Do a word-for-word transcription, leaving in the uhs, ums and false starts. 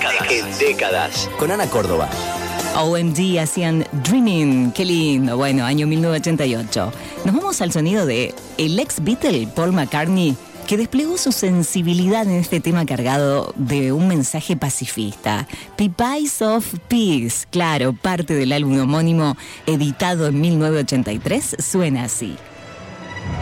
décadas. En décadas. Con Ana Córdoba. O M G hacían Dreaming, qué lindo, bueno, año mil novecientos ochenta y ocho. Nos vamos al sonido de el ex Beatle Paul McCartney, que desplegó su sensibilidad en este tema cargado de un mensaje pacifista. Pies of Peace, claro, parte del álbum homónimo editado en mil novecientos ochenta y tres, suena así.